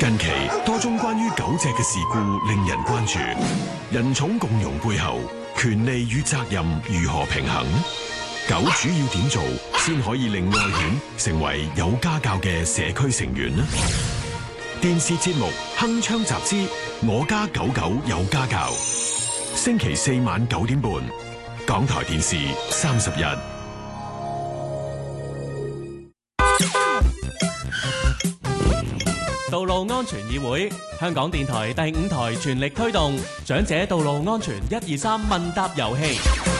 近期多宗關於狗隻嘅事故令人關注，人寵共融背後，權利與責任如何平衡？狗主要點做先可以令愛犬成為有家教嘅社區成員呢？電視節目《鏗鏘集之我家狗狗有家教》，星期四晚9點半，港台電視31。 道路安全議會，香港電台第5台全力推動長者道路安全123問答遊戲。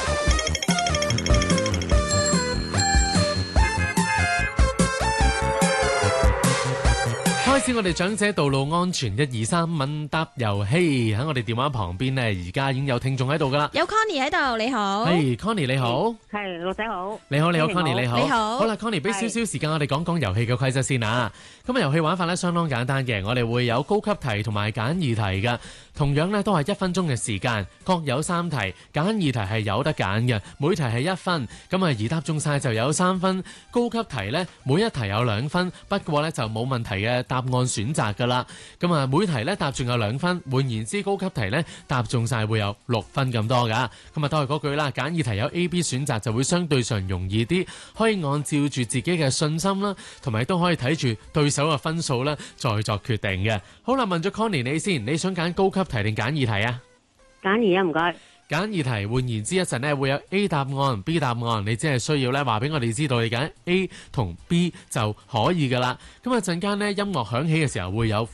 開始我哋長者道路安全123問答遊戲。喺我哋電話旁邊呢，而家已經有聽眾喺度噶啦。 有 Connie 喺度，你好。 係 Connie 你好。 係老仔好。 你好，Connie 你好。 你好。 好啦，Connie 俾少少時間我哋講講遊戲嘅規則先啊。咁啊，遊戲玩法咧相當簡單嘅，我哋會有高級題同埋簡易題嘅，同樣咧都係1分鐘嘅時間，各有3題。簡易題係有得揀嘅，每題係1分。咁啊，而答中晒就有3分。高級題咧每一題有2分，不過咧就冇問題嘅答案選擇噶啦。咁啊，每題咧答中有2分，換言之高級題咧答中晒會有6分咁多噶。咁啊，都係嗰句啦，簡易題有 A、B 選擇就會相對上容易啲，可以按照住自己嘅信心啦，同埋都可以睇住對手嘅分數啦，再作決定嘅。好啦，問咗 Connie 你先，你想揀高級題定簡易題啊？ 簡易啊，唔該。 簡易題，換言之一陣呢會有 A 答案、B 答案，你只係需要咧話俾我哋知道你揀 A 同 B 就可以噶啦。咁啊陣間呢音樂響起嘅時候會有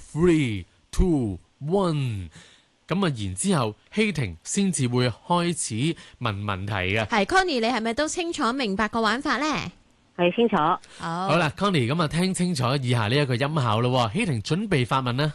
3、2、1，咁啊然之後希婷先至會開始問問題嘅。 係 Connie，你係咪都清楚明白個玩法呢？ 係清楚。 好啦 Connie， 咁啊聽清楚以下呢一個音效咯。希婷準備發問啦。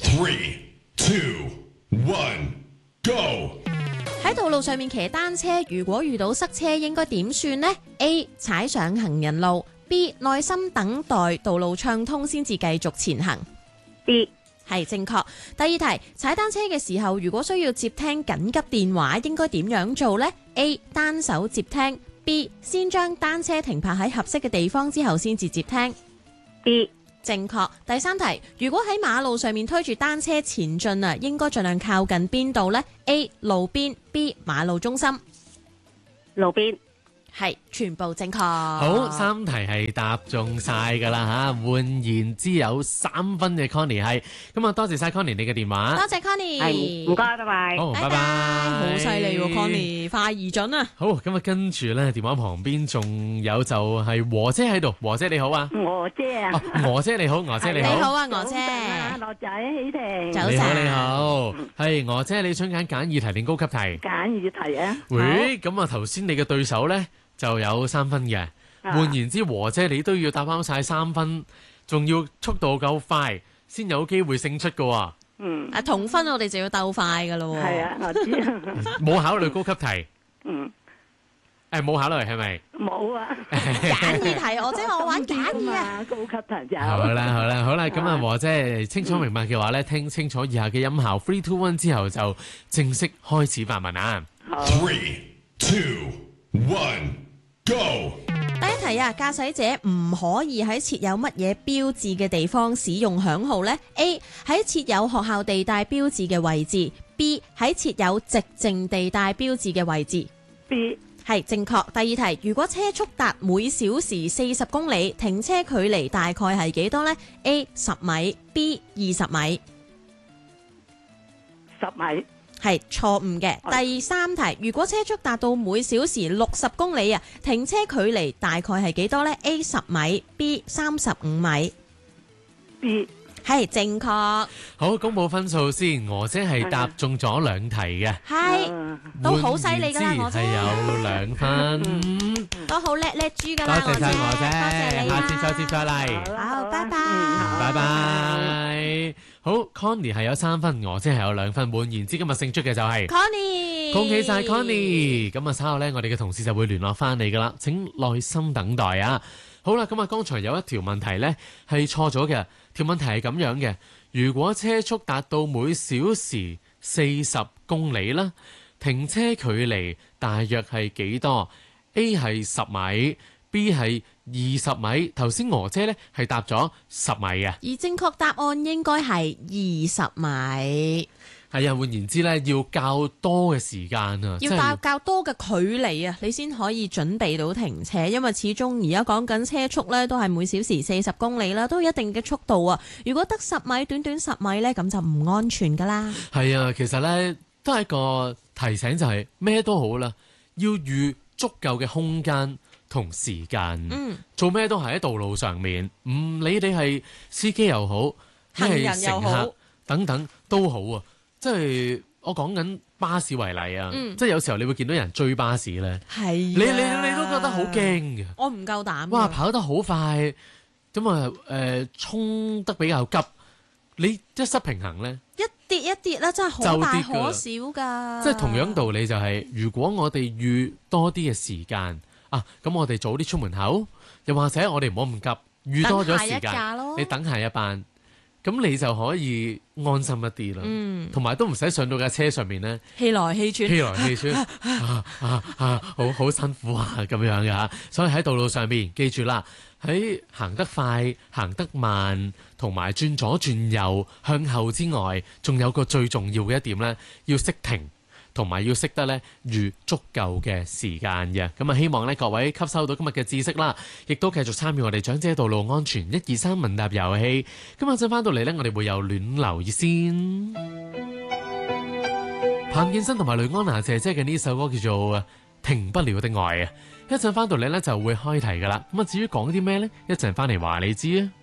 3、2、1 Go。 喺道路上面騎單車，如果遇到塞車，應該點算呢？ A 踩上行人路， B 耐心等待道路暢通先至繼續前行。 B 係正確。第二題，踩單車嘅時候，如果需要接聽緊急電話，應該點樣做呢？ A 單手接聽， B 先將單車停泊喺合適嘅地方之後先至接聽。 B 正確。第三題，如果喺馬路上面推住單車前進啊，應該盡量靠近邊度呢？ A 路邊， B 馬路中心。 路邊。 係全部正確。 好，3題係答中晒噶啦吓，換言之有3分嘅 Connie 係。咁啊，多謝晒 Connie 你嘅電話。 多謝 Connie。 唔該，拜拜。 好，拜拜。 好犀利喎 Connie，快而準啊。 好，咁啊跟住咧電話旁邊仲有就係和姐喺度，和姐你好啊。 娥姐啊。 娥姐你好，娥姐你好。 你好啊，娥姐。 樂仔喜婷。 早晨。 你好你好，係娥姐，你想揀簡易題定高級題？ 簡易題啊。 喂，咁啊頭先你嘅對手咧就有3分嘅，換言之和姐你都要答啱晒3分，仲要速度夠快，先有機會勝出噶。 嗯。 啊同分我哋就要鬥快噶咯。 係啊，我知。 冇考慮高級題。 嗯。 冇考慮係咪？ 冇啊。 簡易題我即係我玩簡易啊。 高級題就。 好啦，咁啊和姐清楚明白嘅話咧，聽清楚以下嘅音效 ，3、2、1之後就正式開始發問啊。 3、2、1 Go。 第一題啊，駕駛者唔可以喺設有乜嘢標誌嘅地方使用響號呢？ A 喺設有學校地帶標誌嘅位置， B 喺設有直徑地帶標誌嘅位置。 B 係正確。第二題，如果車速達每小時40公里，停車距離大概係幾多呢？ A 10米， B 20米。 10米。 係錯誤嘅。第三題，如果車速達到每小時60公里啊，停車距離大概係幾多呢？ A 10米， B 35米。 B 係正確。 好，公佈分數先，娥姐係答中咗2題嘅， 係都好犀利㗎啦，娥姐係有2分， 都好叻豬㗎啦， 多謝晒娥姐， 多謝你， 下次再接再厲。 好，拜拜， 拜拜。好 ，Connie 係有3分，娥姐係有2分，換言之今日勝出嘅就係 Connie， 恭喜晒 Connie。咁啊稍後呢，我哋嘅同事就會聯絡翻你噶啦，請耐心等待啊。好啦，咁啊剛才有一條問題呢係錯咗嘅，條問題係咁樣嘅：如果車速達到每小時40公里啦，停車距離大約係幾多？A 係10米 B 係20米。頭先娥姐呢係答咗10米嘅。 而正確答案應該係20米。 係啊，換言之呢，要較多嘅時間啊， 要較多嘅距離啊，你先可以準備到停車，因為始終而家講緊車速呢都係每小時40公里啦，都有一定嘅速度啊。如果得10米，短短10米呢，咁就唔安全噶啦。 係啊，其實呢都係一個提醒，就係咩都好啦，要預足夠嘅空間同時間。做咩都係喺道路上面，唔理你係司機又好， 行人又好， 乘客等等都好啊。即係我講緊巴士為例啊，即係有時候你會見到人追巴士咧，你都覺得好驚嘅。 我唔夠膽。 哇，跑得好快，咁啊衝得比較急，你一失平衡咧， 一跌一跌啦，真係好大可小㗎。 即係同樣道理就係，如果我哋預多啲嘅時間啊，咁我哋早啲出門口，又或者我哋唔好咁急，預多咗時間，你等下一班。咁你就可以安心一啲啦，同埋都唔使上到架車上面咧， 氣來氣喘， 好辛苦啊咁樣嘅嚇。所以喺道路上面，記住啦，喺行得快、行得慢，同埋轉左轉右、向後之外，仲有個最重要嘅一點咧，要識停。同埋要識得咧預足夠嘅時間嘅，咁啊希望咧各位吸收到今日嘅知識啦，亦都繼續參與我哋長者道路安全123問答遊戲。今日陣翻到嚟呢，我哋會有暖流熱先。彭健新同埋雷安娜姐姐嘅呢首歌叫做《停不了的愛》啊，一陣翻到嚟呢，就會開題噶啦。咁啊至於講啲咩呢？一陣翻嚟話你知啊。